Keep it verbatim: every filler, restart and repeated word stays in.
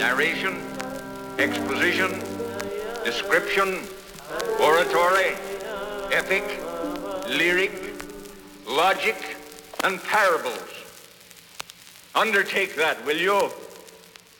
narration, exposition, description, oratory, epic, lyric, logic, and parables. Undertake that, will you?